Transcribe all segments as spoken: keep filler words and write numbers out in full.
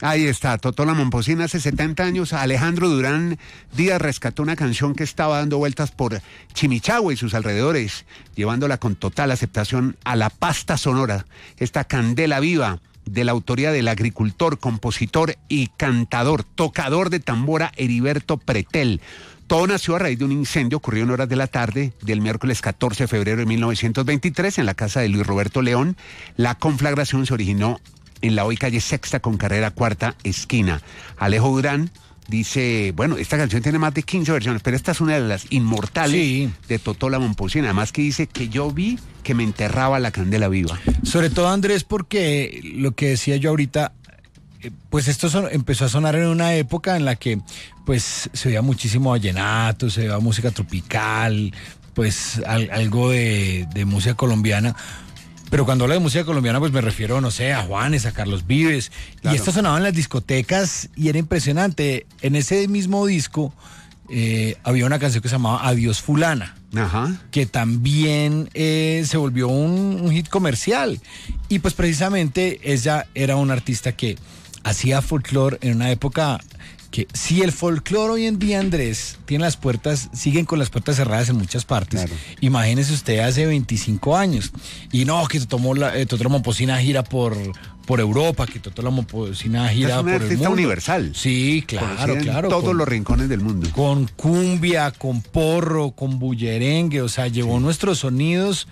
Ahí está, Totó la Momposina hace setenta años. Alejandro Durán Díaz rescató una canción que estaba dando vueltas por Chimichagua y sus alrededores, llevándola con total aceptación a la pasta sonora. Esta candela viva de la autoría del agricultor, compositor y cantador, tocador de tambora Heriberto Pretel. Todo nació a raíz de un incendio ocurrido en horas de la tarde del miércoles catorce de febrero de mil novecientos veintitrés en la casa de Luis Roberto León. La conflagración se originó en la hoy calle Sexta con carrera Cuarta esquina. Alejo Durán dice, bueno, esta canción tiene más de quince versiones, pero esta es una de las inmortales sí. de Totó la Momposina. Además que dice que yo vi que me enterraba la candela viva. Sobre todo, Andrés, porque lo que decía yo ahorita, pues esto son, empezó a sonar en una época en la que pues se veía muchísimo vallenato, se veía música tropical, pues al, algo de, de música colombiana. Pero cuando hablo de música colombiana, pues me refiero, no sé, a Juanes, a Carlos Vives. Claro. Y esto sonaba en las discotecas y era impresionante. En ese mismo disco eh, había una canción que se llamaba Adiós Fulana. Ajá. Que también eh, se volvió un, un hit comercial. Y pues precisamente ella era una artista que hacía folclore en una época que si el folclore hoy en día, Andrés, tiene las puertas, siguen con las puertas cerradas en muchas partes. Claro. Imagínese usted hace veinticinco años. Y no, que tomó la, eh, Totó la Momposina gira por, por Europa, que Totó la Momposina gira por el mundo. Es una artista universal. Sí, claro, claro. En todos con, los rincones del mundo. Con cumbia, con porro, con bullerengue, o sea, llevó sí. nuestros sonidos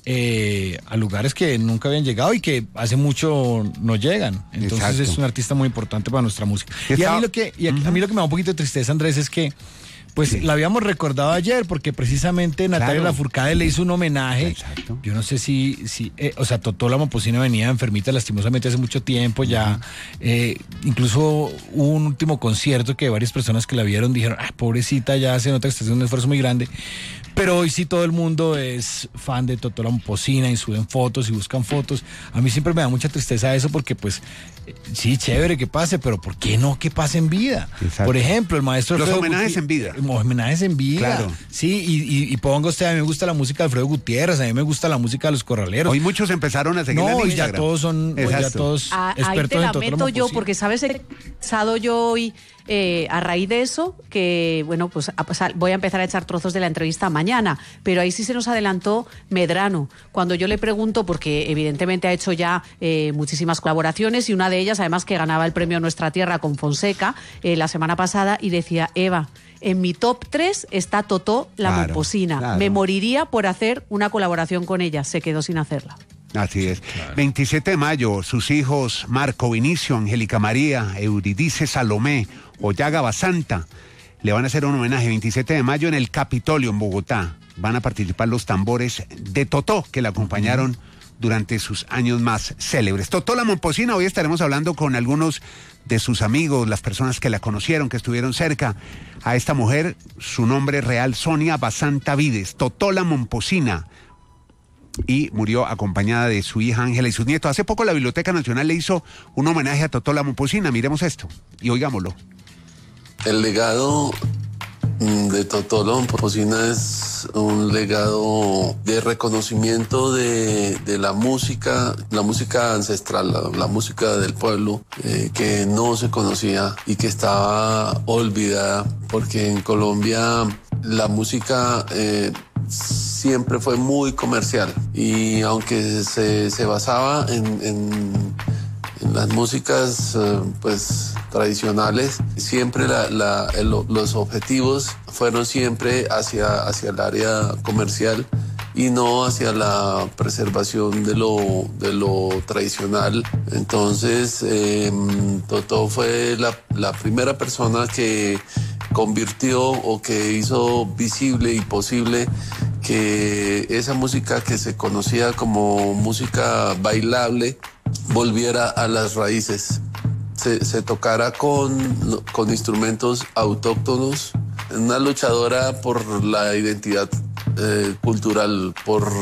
Eh, a lugares que nunca habían llegado y que hace mucho no llegan. Entonces Exacto. es un artista muy importante para nuestra música. Y a mí lo que, y a, uh-huh. a mí lo que me da un poquito de tristeza, Andrés, es que pues sí. la habíamos recordado ayer porque precisamente Natalia claro. Lafourcade le hizo un homenaje. Exacto. Yo no sé si, si eh, o sea, Totó la Momposina venía enfermita lastimosamente hace mucho tiempo ya. Uh-huh. Eh, incluso hubo un último concierto que varias personas que la vieron dijeron, ah, pobrecita, ya se nota que está haciendo un esfuerzo muy grande. Pero hoy sí todo el mundo es fan de Totó la Momposina y suben fotos y buscan fotos. A mí siempre me da mucha tristeza eso porque pues eh, sí, chévere que pase, pero ¿por qué no que pase en vida? Exacto. Por ejemplo, el maestro Los Alfredo homenajes Guti- en vida. Homenajes en vida. Claro. Sí, y, y, y ponga usted, a mí me gusta la música de Alfredo Gutiérrez, a mí me gusta la música de Los Corraleros. Hoy muchos empezaron a seguir No, y ya todos son hoy ya todos a, expertos ahí te en la Totó la meto yo, Momposina. porque sabes, he pensado yo hoy eh, a raíz de eso, que bueno, pues a pasar, voy a empezar a echar trozos de la entrevista mañana, pero ahí sí se nos adelantó Medrano. Cuando yo le pregunto, porque evidentemente ha hecho ya eh, muchísimas colaboraciones y una de ellas además que ganaba el premio Nuestra Tierra con Fonseca eh, la semana pasada, y decía, Eva, en mi top tres está Totó la claro, Momposina. Claro. Me moriría por hacer una colaboración con ella. Se quedó sin hacerla. Así es. Claro. veintisiete de mayo, sus hijos Marco Vinicio, Angélica María, Euridice Salomé, Oyaga Basanta, le van a hacer un homenaje veintisiete de mayo en el Capitolio en Bogotá. Van a participar los tambores de Totó, que la acompañaron uh-huh. durante sus años más célebres. Totó la Momposina, hoy estaremos hablando con algunos de sus amigos, las personas que la conocieron, que estuvieron cerca a esta mujer. Su nombre real, Sonia Basanta Vides, Totó la Momposina, y murió acompañada de su hija Ángela y sus nietos. Hace poco la Biblioteca Nacional le hizo un homenaje a Totó la Momposina. Miremos esto y oigámoslo. El legado de Totó la Momposina es un legado de reconocimiento de, de la música, la música ancestral, la, la música del pueblo, eh, que no se conocía y que estaba olvidada, porque en Colombia la música eh, siempre fue muy comercial, y aunque se, se basaba en, en, en las músicas eh, pues tradicionales, siempre la, la, el, los objetivos fueron siempre hacia, hacia el área comercial y no hacia la preservación de lo, de lo tradicional. Entonces eh, Totó fue la, la primera persona que convirtió o que hizo visible y posible que esa música que se conocía como música bailable volviera a las raíces, se, se tocara con, con instrumentos autóctonos. Una luchadora por la identidad eh, cultural, por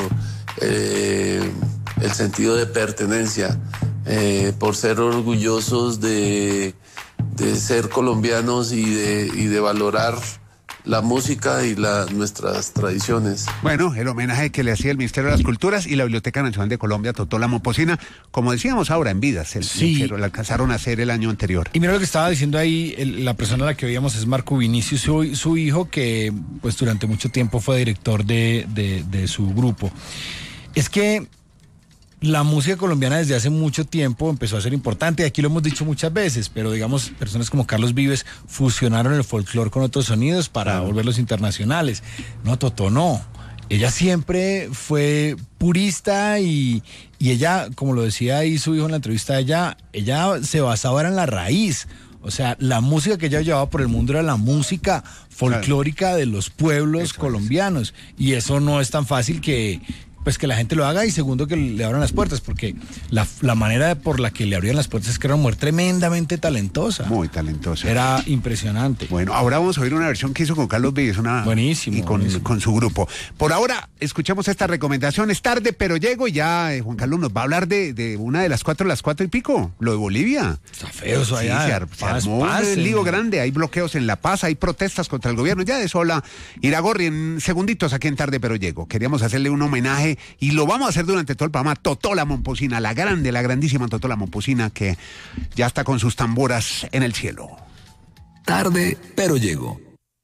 eh, el sentido de pertenencia, eh, por ser orgullosos de, de ser colombianos y de, y de valorar la música y la, nuestras tradiciones. Bueno, el homenaje que le hacía el Ministerio de las Culturas y la Biblioteca Nacional de Colombia, Totó la Momposina, como decíamos ahora, en vida, se Sí. lo alcanzaron a hacer el año anterior. Y mira lo que estaba diciendo ahí, el- la persona a la que oíamos es Marco Vinicius, su, su hijo, que pues durante mucho tiempo fue director de, de, de su grupo. Es que la música colombiana desde hace mucho tiempo empezó a ser importante, y aquí lo hemos dicho muchas veces, pero digamos, personas como Carlos Vives fusionaron el folclore con otros sonidos para Claro. volverlos internacionales. No, Totó no. Ella siempre fue purista y, y ella, como lo decía ahí su hijo en la entrevista, ella, ella se basaba era en la raíz. O sea, la música que ella llevaba por el mundo era la música folclórica de los pueblos Eso es. colombianos. Y eso no es tan fácil que, pues que la gente lo haga, y segundo que le abran las puertas, porque la, la manera por la que le abrían las puertas es que era una mujer tremendamente talentosa. Muy talentosa. Era impresionante. Bueno, ahora vamos a oír una versión que hizo con Carlos Vives, una Buenísimo, y con, buenísimo. con su grupo. Por ahora, escuchamos esta recomendación. Es tarde, pero llego, y ya eh, Juan Carlos nos va a hablar de, de una de las cuatro, las cuatro y pico, lo de Bolivia. Está feo eso Sí, allá. se, ar- se Paz, armó paz, un en- lío grande, hay bloqueos en La Paz, hay protestas contra el gobierno, ya de eso habla Iragorri en segunditos aquí en Tarde Pero Llego. Queríamos hacerle un homenaje y lo vamos a hacer durante todo el programa. Totó la Momposina, la grande, la grandísima Totó la Momposina, que ya está con sus tamboras en el cielo. Tarde, pero llego.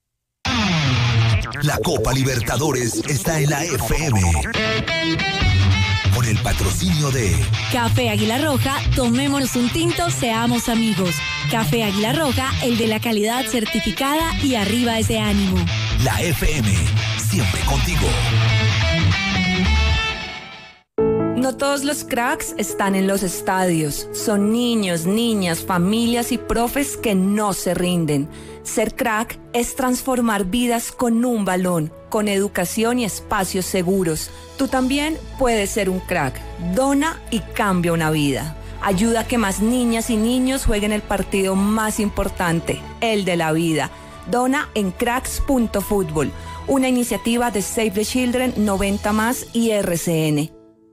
La Copa Libertadores está en la F M. Con el patrocinio de Café Águila Roja, tomémonos un tinto, seamos amigos. Café Águila Roja, el de la calidad certificada y arriba ese ánimo. la F M. Siempre contigo. No todos los cracks están en los estadios. Son niños, niñas, familias y profes que no se rinden. Ser crack es transformar vidas con un balón, con educación y espacios seguros. Tú también puedes ser un crack. Dona y cambia una vida. Ayuda a que más niñas y niños jueguen el partido más importante, el de la vida. Dona en cracks punto fútbol, una iniciativa de Save the Children, noventa más y R C N.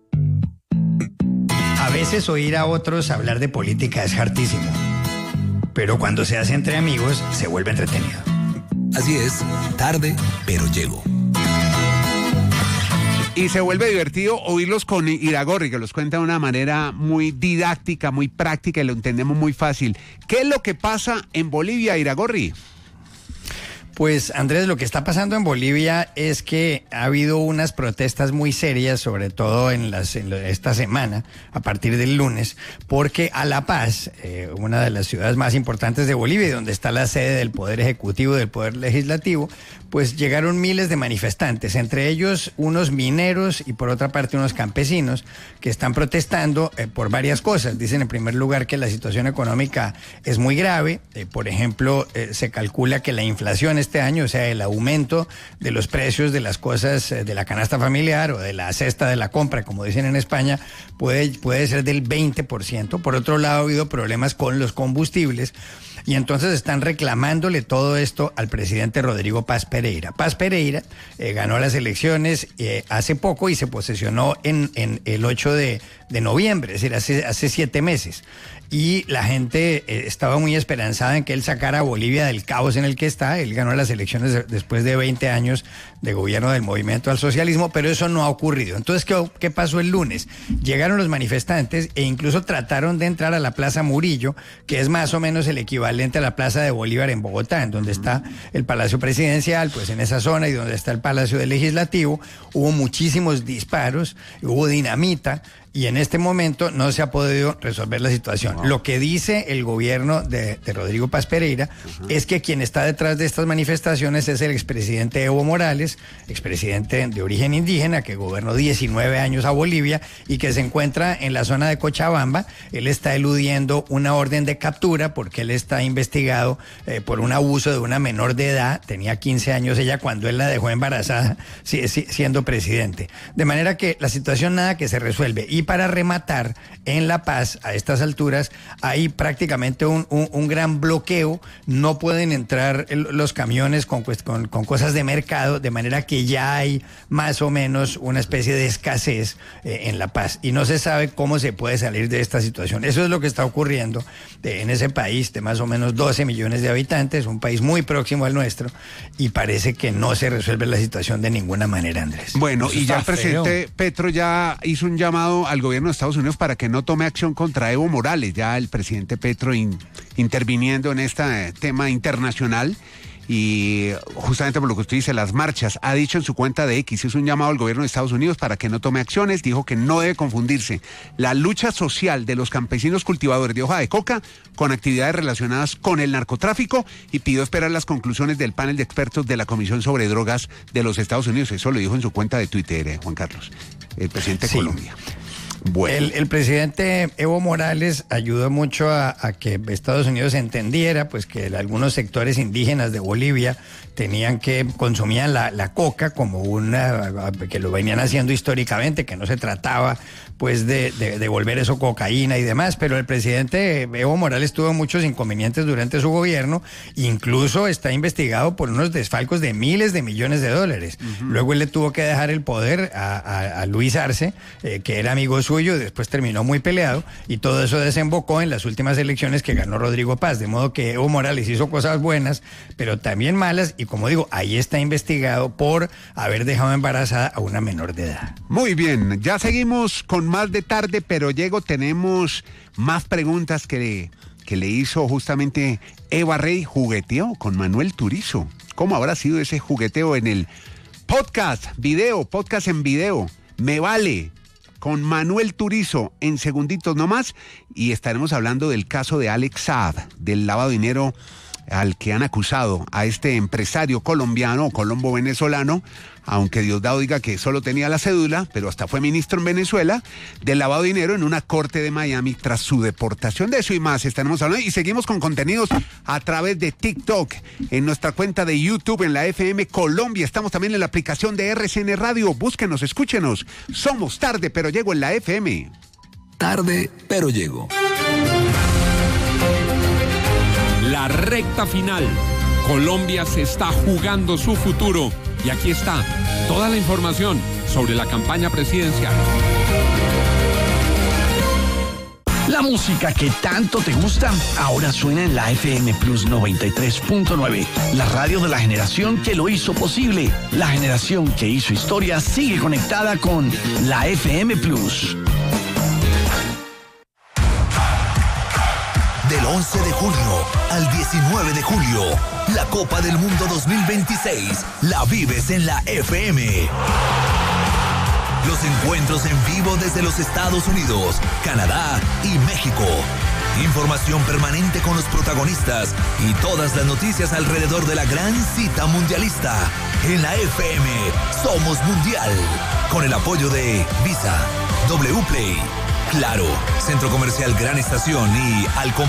A veces oír a otros hablar de política es hartísimo, pero cuando se hace entre amigos se vuelve entretenido. Así es, tarde, pero llego. Y se vuelve divertido oírlos con Iragorri, que los cuenta de una manera muy didáctica, muy práctica, y lo entendemos muy fácil. ¿Qué es lo que pasa en Bolivia, Iragorri? Pues Andrés, lo que está pasando en Bolivia es que ha habido unas protestas muy serias, sobre todo en, las, en esta semana, a partir del lunes, porque a La Paz, eh, una de las ciudades más importantes de Bolivia, y donde está la sede del Poder Ejecutivo y del Poder Legislativo, pues llegaron miles de manifestantes, entre ellos unos mineros y por otra parte unos campesinos que están protestando eh, por varias cosas. Dicen en primer lugar que la situación económica es muy grave, eh, por ejemplo, eh, se calcula que la inflación este año, o sea, el aumento de los precios de las cosas eh, de la canasta familiar o de la cesta de la compra, como dicen en España, puede, puede ser del veinte por ciento. Por otro lado, ha habido problemas con los combustibles. Y entonces están reclamándole todo esto al presidente Rodrigo Paz Pereira. Paz Pereira eh, ganó las elecciones eh, hace poco y se posesionó en, en el ocho de noviembre, es decir, hace, hace siete meses. Y la gente eh, estaba muy esperanzada en que él sacara a Bolivia del caos en el que está. Él ganó las elecciones de, después de veinte años de gobierno del movimiento al socialismo, pero eso no ha ocurrido. Entonces, ¿qué, qué pasó el lunes? Llegaron los manifestantes e incluso trataron de entrar a la Plaza Murillo, que es más o menos el equivalente a la Plaza de Bolívar en Bogotá, en donde está el Palacio Presidencial, pues en esa zona, y donde está el Palacio del Legislativo. Hubo muchísimos disparos, hubo dinamita, y en este momento no se ha podido resolver la situación. Wow. Lo que dice el gobierno de, de Rodrigo Paz Pereira uh-huh. es que quien está detrás de estas manifestaciones es el expresidente Evo Morales, expresidente de origen indígena, que gobernó diecinueve años a Bolivia y que se encuentra en la zona de Cochabamba. Él está eludiendo una orden de captura porque él está investigado eh, por un abuso de una menor de edad. Tenía quince años ella cuando él la dejó embarazada, si, si, siendo presidente. De manera que la situación nada que se resuelve. Y Y para rematar, en La Paz, a estas alturas, hay prácticamente un, un, un gran bloqueo. No pueden entrar el, los camiones con, con, con cosas de mercado, de manera que ya hay más o menos una especie de escasez eh, en La Paz. Y no se sabe cómo se puede salir de esta situación. Eso es lo que está ocurriendo de, en ese país de más o menos doce millones de habitantes, un país muy próximo al nuestro, y parece que no se resuelve la situación de ninguna manera, Andrés. Bueno, Eso y ya el está presidente Petro ya hizo un llamado al gobierno de Estados Unidos para que no tome acción contra Evo Morales. Ya el presidente Petro in, interviniendo en este tema internacional. Y justamente por lo que usted dice, las marchas, ha dicho en su cuenta de X, es un llamado al gobierno de Estados Unidos para que no tome acciones. Dijo que no debe confundirse la lucha social de los campesinos cultivadores de hoja de coca con actividades relacionadas con el narcotráfico, y pidió esperar las conclusiones del panel de expertos de la Comisión sobre Drogas de los Estados Unidos. Eso lo dijo en su cuenta de Twitter, eh, Juan Carlos, el presidente de Sí. Colombia. Bueno. El, el presidente Evo Morales ayudó mucho a, a que Estados Unidos entendiera pues que algunos sectores indígenas de Bolivia tenían que consumían la, la coca como una, que lo venían haciendo históricamente, que no se trataba pues de, de, de volver eso cocaína y demás, pero el presidente Evo Morales tuvo muchos inconvenientes durante su gobierno, incluso está investigado por unos desfalcos de miles de millones de dólares. Uh-huh. Luego él le tuvo que dejar el poder a, a, a Luis Arce, eh, que era amigo suyo, y después terminó muy peleado, y todo eso desembocó en las últimas elecciones que ganó Rodrigo Paz, de modo que Evo Morales hizo cosas buenas, pero también malas, y como digo, ahí está investigado por haber dejado embarazada a una menor de edad. Muy bien, ya seguimos con más de Tarde Pero Llego. Tenemos más preguntas que le, que le hizo justamente Eva Rey. Jugueteo con Manuel Turizo. ¿Cómo habrá sido ese jugueteo en el podcast, video, podcast en video? Me vale, con Manuel Turizo en segunditos nomás, y estaremos hablando del caso de Alex Saab, del lavado de dinero al que han acusado a este empresario colombiano, colombo venezolano, aunque Diosdado diga que solo tenía la cédula, pero hasta fue ministro en Venezuela, del lavado de dinero en una corte de Miami tras su deportación. De eso y más estaremos hablando, y seguimos con contenidos a través de TikTok, en nuestra cuenta de YouTube, en la F M Colombia. Estamos también en la aplicación de R C N Radio. Búsquenos, escúchenos. Somos Tarde Pero Llego en la F M. Tarde Pero Llego. La recta final. Colombia se está jugando su futuro. Y aquí está toda la información sobre la campaña presidencial. La música que tanto te gusta ahora suena en la F M Plus noventa y tres punto nueve, la radio de la generación que lo hizo posible. La generación que hizo historia sigue conectada con la F M Plus. Del once de junio al diecinueve de julio, la Copa del Mundo dos mil veintiséis la vives en la F M. Los encuentros en vivo desde los Estados Unidos, Canadá y México. Información permanente con los protagonistas y todas las noticias alrededor de la gran cita mundialista. En la F M somos mundial. Con el apoyo de Visa, W Play, Claro, Centro Comercial Gran Estación y Alcom.